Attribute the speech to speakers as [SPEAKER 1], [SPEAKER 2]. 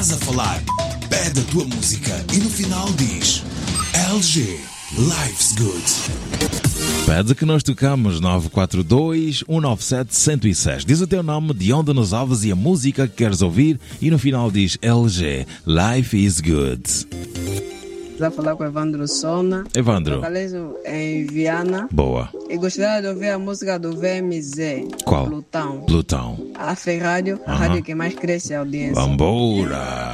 [SPEAKER 1] estás a falar? Pede a tua música e no final diz LG, Life's Good.
[SPEAKER 2] Pede que nós tocamos 942-197-106. Diz o teu nome, de onde nos ouves e a música que queres ouvir e no final diz LG, Life is Good.
[SPEAKER 3] Estou a falar com o Evandro Sona.
[SPEAKER 2] Evandro.
[SPEAKER 3] Localizo em Viana.
[SPEAKER 2] Boa.
[SPEAKER 3] E gostaria de ouvir a música do VMZ.
[SPEAKER 2] Qual?
[SPEAKER 3] Plutão.
[SPEAKER 2] Plutão.
[SPEAKER 3] A Rádio, a rádio que mais cresce a audiência.
[SPEAKER 2] Vambora.